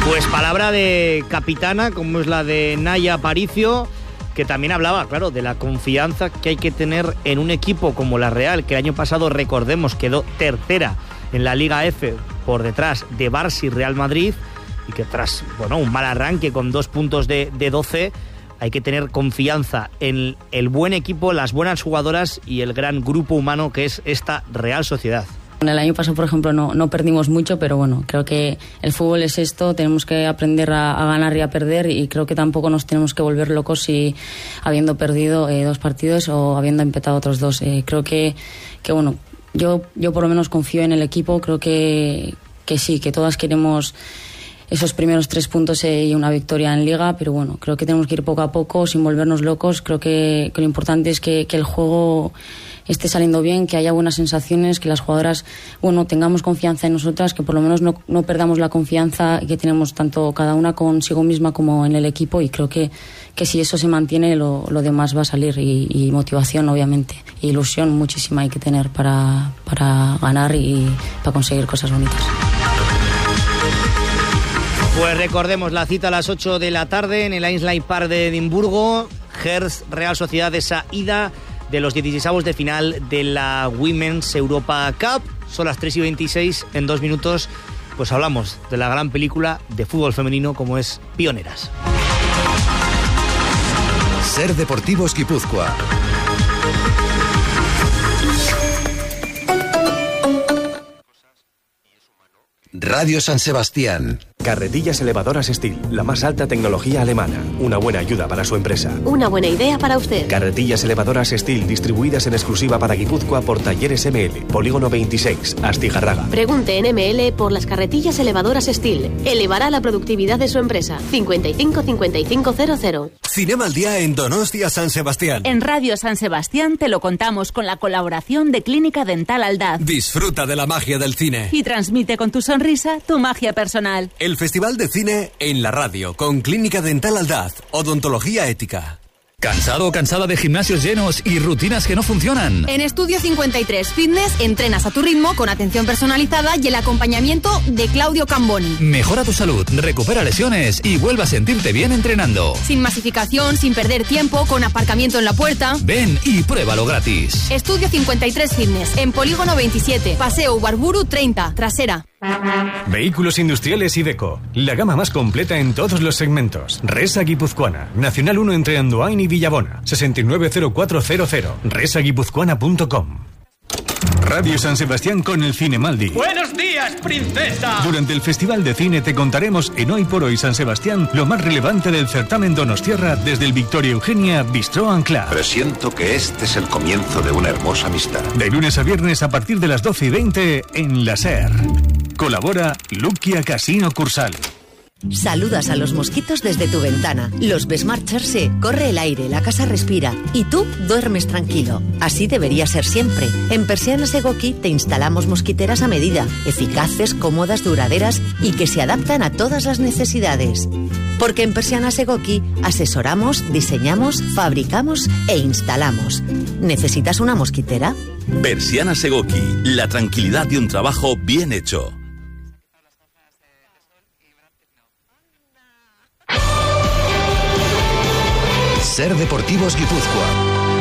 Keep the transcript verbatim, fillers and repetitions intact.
Pues palabra de capitana, como es la de Naya Aparicio, que también hablaba, claro, de la confianza que hay que tener en un equipo como la Real, que el año pasado, recordemos, quedó tercera en la Liga F por detrás de Barça y Real Madrid, y que tras, bueno, un mal arranque con dos puntos de, de doce, hay que tener confianza en el buen equipo, las buenas jugadoras y el gran grupo humano que es esta Real Sociedad. El año pasado, por ejemplo, no, no perdimos mucho, pero bueno, creo que el fútbol es esto, tenemos que aprender a, a ganar y a perder, y creo que tampoco nos tenemos que volver locos si habiendo perdido eh, dos partidos o habiendo empatado otros dos. Eh, creo que, que bueno, yo, yo por lo menos confío en el equipo, creo que, que sí, que todas queremos esos primeros tres puntos y una victoria en Liga, pero bueno, creo que tenemos que ir poco a poco sin volvernos locos. Creo que, que lo importante es que, que el juego esté saliendo bien, que haya buenas sensaciones, que las jugadoras, bueno, tengamos confianza en nosotras, que por lo menos no, no perdamos la confianza que tenemos tanto cada una consigo misma como en el equipo, y creo que, que si eso se mantiene, lo, lo demás va a salir, y, y motivación, obviamente, y ilusión muchísima hay que tener para, para ganar y para conseguir cosas bonitas. Pues recordemos la cita a las ocho de la tarde en el Ainslie Park de Edimburgo, Hertz Real Sociedad, esa ida de los dieciséisavos de final de la Women's Europa Cup. Son las tres y veintiséis, en dos minutos pues hablamos de la gran película de fútbol femenino como es Pioneras. Ser Deportivos Guipúzcoa. Radio San Sebastián. Carretillas elevadoras Steel, la más alta tecnología alemana. Una buena ayuda para su empresa. Una buena idea para usted. Carretillas elevadoras Steel, distribuidas en exclusiva para Guipúzcoa por Talleres M L, Polígono veintiséis, Astigarraga. Pregunte en M L por las carretillas elevadoras Steel. Elevará la productividad de su empresa. cincuenta y cinco cincuenta y cinco cero cero. Cinema al día en Donostia San Sebastián. En Radio San Sebastián te lo contamos con la colaboración de Clínica Dental Aldaz. Disfruta de la magia del cine. Y transmite con tu sonrisa tu magia personal. El Festival de Cine en la radio, con Clínica Dental Aldaz, Odontología Ética. ¿Cansado o cansada de gimnasios llenos y rutinas que no funcionan? En Estudio cincuenta y tres Fitness entrenas a tu ritmo con atención personalizada y el acompañamiento de Claudio Camboni. Mejora tu salud, recupera lesiones y vuelve a sentirte bien entrenando. Sin masificación, sin perder tiempo, con aparcamiento en la puerta. Ven y pruébalo gratis. Estudio cincuenta y tres Fitness, en Polígono veintisiete, Paseo Ubarburu treinta, Trasera. Vehículos industriales Iveco, la gama más completa en todos los segmentos. Resa Guipuzcoana, Nacional uno entre Andoain y Villabona, sesenta y nueve cero cuatro cero cero, resa guipuzcoana punto com. Radio San Sebastián con el Cinemaldi. ¡Buenos días, princesa! Durante el Festival de Cine te contaremos en Hoy por Hoy San Sebastián lo más relevante del certamen Donostiarra desde el Victoria Eugenia Bistró Ancla. Presiento que este es el comienzo de una hermosa amistad. De lunes a viernes a partir de las doce y veinte en la SER. Colabora Luquia Casino Cursal. Saludas a los mosquitos desde tu ventana. Los ves marcharse, corre el aire, la casa respira y tú duermes tranquilo. Así debería ser siempre. En Persianas Egoki te instalamos mosquiteras a medida, eficaces, cómodas, duraderas y que se adaptan a todas las necesidades. Porque en Persianas Egoki asesoramos, diseñamos, fabricamos e instalamos. ¿Necesitas una mosquitera? Persianas Egoki, la tranquilidad de un trabajo bien hecho. Ser Deportivos Guipúzcoa.